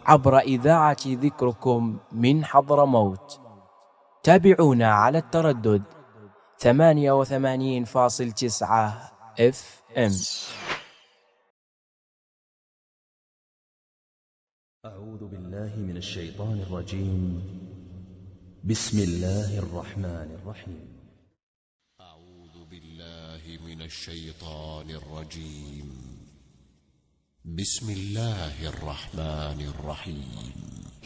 عبر إذاعة ذكركم من حضرموت. تابعونا على التردد 88.9 FM. أعوذ بالله من الشيطان الرجيم. بسم الله الرحمن الرحيم. أعوذ بالله من الشيطان الرجيم. بسم الله الرحمن الرحيم.